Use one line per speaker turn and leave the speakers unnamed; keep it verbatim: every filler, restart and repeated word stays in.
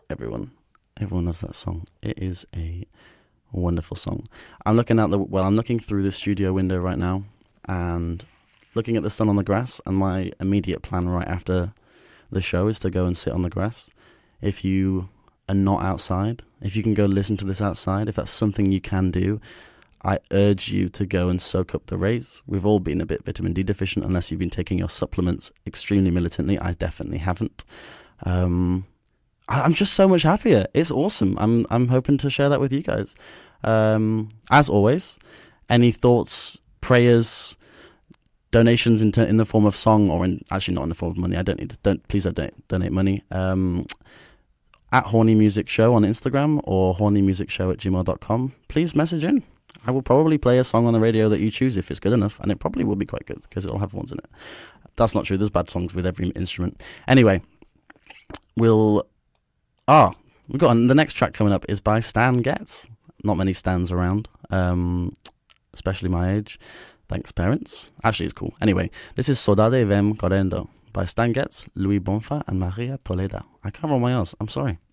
everyone. Everyone loves that song. It is a wonderful song. I'm looking out the well. I'm looking through the studio window right now and looking at the sun on the grass. And my immediate plan right after the show is to go and sit on the grass. If you are not outside, if you can go listen to this outside, if that's something you can do, I urge you to go and soak up the rays. We've all been a bit vitamin D deficient unless you've been taking your supplements extremely militantly. I definitely haven't. Um, I, I'm just so much happier. It's awesome. I'm I'm hoping to share that with you guys. Um, as always, any thoughts, prayers, donations in, t- in the form of song or in actually not in the form of money. I don't need to, don't please don't donate, donate money. Um, at Horny Music Show on Instagram or horny music show at gmail dot com. Please message in. I will probably play a song on the radio that you choose if it's good enough, and it probably will be quite good because it'll have ones in it. That's not true. There's bad songs with every instrument. Anyway, we'll... Ah, we've got... The next track coming up is by Stan Getz. Not many Stans around, um, especially my age. Thanks, parents. Actually, it's cool. Anyway, this is Saudade Vem Correndo by Stan Getz, Louis Bonfa, and Maria Toledo. I can't roll my R's. I'm sorry.